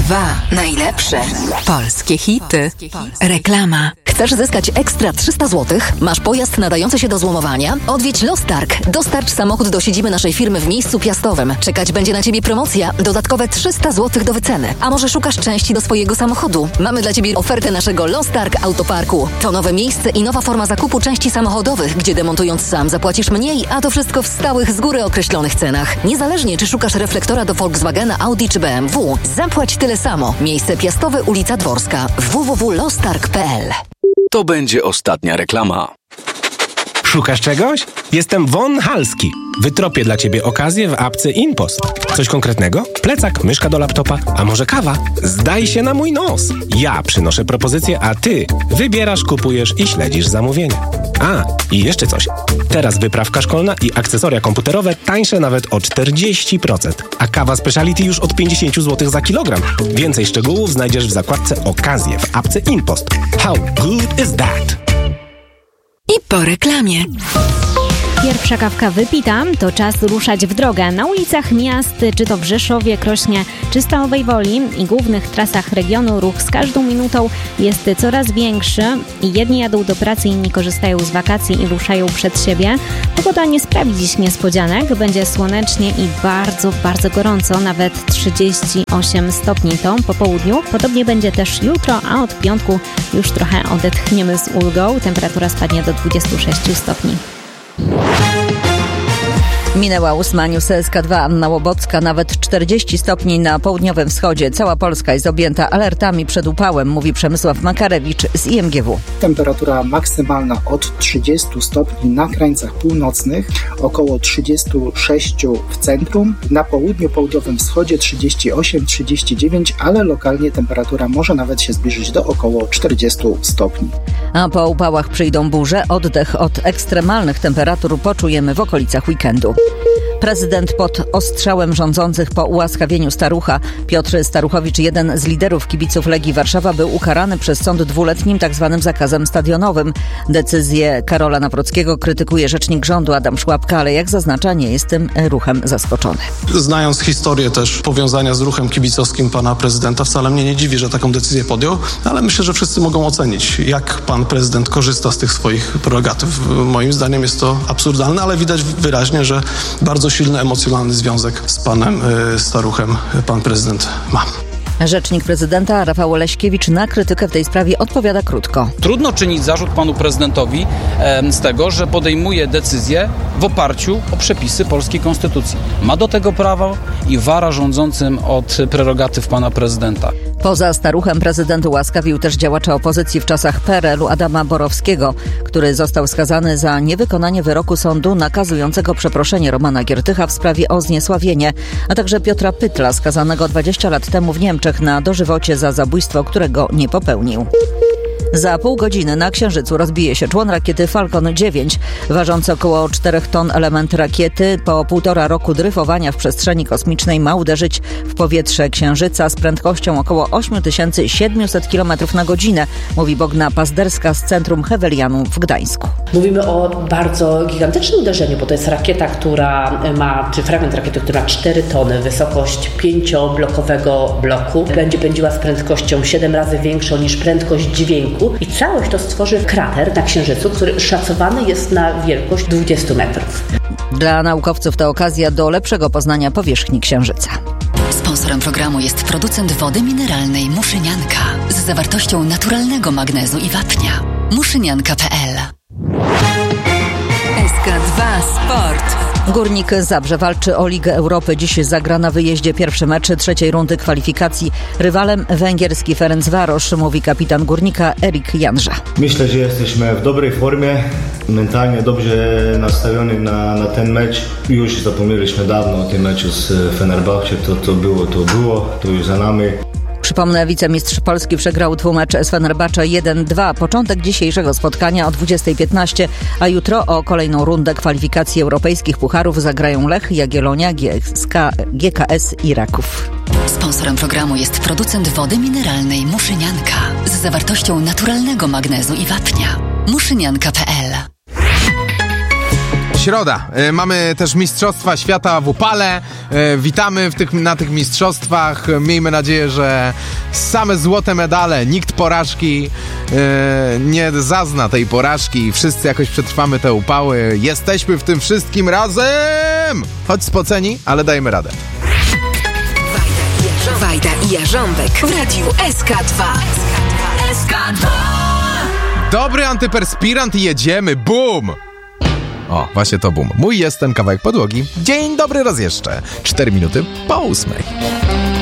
Najlepsze polskie hity. Reklama. Chcesz zyskać ekstra 300 zł? Masz pojazd nadający się do złomowania? Odwiedź Lostarg. Dostarcz samochód do siedziby naszej firmy w miejscu piastowym. Czekać będzie na Ciebie promocja. Dodatkowe 300 zł do wyceny. A może szukasz części do swojego samochodu? Mamy dla Ciebie ofertę naszego Lostarg Autoparku. To nowe miejsce i nowa forma zakupu części samochodowych, gdzie demontując sam zapłacisz mniej, a to wszystko w stałych, z góry określonych cenach. Niezależnie, czy szukasz reflektora do Volkswagena, Audi czy BMW. Zapłać tyle samo. Miejsce piastowe, ulica Dworska. www.lostarg.pl. To będzie ostatnia reklama. Szukasz czegoś? Jestem Von Halski. Wytropię dla Ciebie okazję w apce InPost. Coś konkretnego? Plecak, myszka do laptopa, a może kawa? Zdaj się na mój nos. Ja przynoszę propozycję, a Ty wybierasz, kupujesz i śledzisz zamówienia. A, i jeszcze coś. Teraz wyprawka szkolna i akcesoria komputerowe tańsze nawet o 40%. A kawa Speciality już od 50 zł za kilogram. Więcej szczegółów znajdziesz w zakładce Okazje w apce InPost. How good is that? I po reklamie. Pierwsza kawka wypita, to czas ruszać w drogę. Na ulicach miast, czy to w Rzeszowie, Krośnie, czy Stalowej Woli i głównych trasach regionu ruch z każdą minutą jest coraz większy. Jedni jadą do pracy, inni korzystają z wakacji i ruszają przed siebie. Pogoda nie sprawi dziś niespodzianek, będzie słonecznie i bardzo, bardzo gorąco, nawet 38 stopni to po południu. Podobnie będzie też jutro, a od piątku już trochę odetchniemy z ulgą. Temperatura spadnie do 26 stopni. Minęła 8, News SK2, Anna Łobocka, nawet 40 stopni na południowym wschodzie. Cała Polska jest objęta alertami przed upałem, mówi Przemysław Makarewicz z IMGW. Temperatura maksymalna od 30 stopni na krańcach północnych, około 36 w centrum, na południu, południowym wschodzie 38-39, ale lokalnie temperatura może nawet się zbliżyć do około 40 stopni. A po upałach przyjdą burze, oddech od ekstremalnych temperatur poczujemy w okolicach weekendu. Prezydent pod ostrzałem rządzących po ułaskawieniu Starucha. Piotr Staruchowicz, jeden z liderów kibiców Legii Warszawa, był ukarany przez sąd 2-letnim tzw. zakazem stadionowym. Decyzję Karola Nawrockiego krytykuje rzecznik rządu Adam Szłapka, ale jak zaznacza, nie jest tym ruchem zaskoczony. Znając historię też powiązania z ruchem kibicowskim pana prezydenta, wcale mnie nie dziwi, że taką decyzję podjął, ale myślę, że wszyscy mogą ocenić, jak pan prezydent korzysta z tych swoich prerogatyw. Moim zdaniem jest to absurdalne, ale widać wyraźnie, że bardzo silny emocjonalny związek z panem Staruchem pan prezydent ma. Rzecznik prezydenta Rafał Oleśkiewicz na krytykę w tej sprawie odpowiada krótko. Trudno czynić zarzut panu prezydentowi z tego, że podejmuje decyzje w oparciu o przepisy polskiej konstytucji. Ma do tego prawo i wara rządzącym od prerogatyw pana prezydenta. Poza Staruchem prezydent ułaskawił też działacza opozycji w czasach PRL-u Adama Borowskiego, który został skazany za niewykonanie wyroku sądu nakazującego przeproszenie Romana Giertycha w sprawie o zniesławienie, a także Piotra Pytla, skazanego 20 lat temu w Niemczech na dożywocie za zabójstwo, którego nie popełnił. Za pół godziny na Księżycu rozbije się człon rakiety Falcon 9. Ważący około 4 ton element rakiety po 1,5 roku dryfowania w przestrzeni kosmicznej ma uderzyć w powietrze Księżyca z prędkością około 8700 km na godzinę, mówi Bogna Pazderska z Centrum Hewelianum w Gdańsku. Mówimy o bardzo gigantycznym uderzeniu, bo to jest rakieta, czy fragment rakiety, która ma 4 tony, wysokość 5-blokowego bloku. Będzie pędziła z prędkością 7 razy większą niż prędkość dźwięku. I całość to stworzy krater na Księżycu, który szacowany jest na wielkość 20 metrów. Dla naukowców to okazja do lepszego poznania powierzchni Księżyca. Sponsorem programu jest producent wody mineralnej Muszynianka z zawartością naturalnego magnezu i wapnia. Muszynianka.pl. SK2 Sport. Górnik Zabrze walczy o Ligę Europy. Dziś zagra na wyjeździe pierwszy mecz trzeciej rundy kwalifikacji. Rywalem węgierski Ferencvaros, mówi kapitan Górnika Erik Janża. Myślę, że jesteśmy w dobrej formie, mentalnie dobrze nastawioni na ten mecz. Już zapomnieliśmy dawno o tym meczu z Fenerbahce. To już za nami. Przypomnę, wicemistrz Polski przegrał dwumecz z Fenerbahce 1-2. Początek dzisiejszego spotkania o 20:15, a jutro o kolejną rundę kwalifikacji europejskich pucharów zagrają Lech, Jagiellonia, GKS i Raków. Sponsorem programu jest producent wody mineralnej Muszynianka z zawartością naturalnego magnezu i wapnia. Muszynianka.pl. Środa. Mamy też Mistrzostwa Świata w upale. Witamy na tych mistrzostwach. Miejmy nadzieję, że same złote medale, nikt porażki nie zazna tej porażki i wszyscy jakoś przetrwamy te upały. Jesteśmy w tym wszystkim razem! Choć spoceni, ale dajmy radę. Wajda i Jarząbek w Radiu SK2. SK2! Dobry antyperspirant i jedziemy, bum! O, właśnie to bum. Mój jest ten kawałek podłogi. Dzień dobry raz jeszcze. 4 minuty po 8.